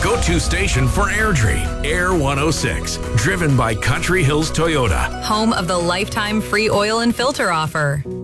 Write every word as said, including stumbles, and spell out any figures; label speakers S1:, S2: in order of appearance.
S1: go-to station for Airdrie. Air one oh six, driven by Country Hills Toyota.
S2: Home of the lifetime free oil and filter offer.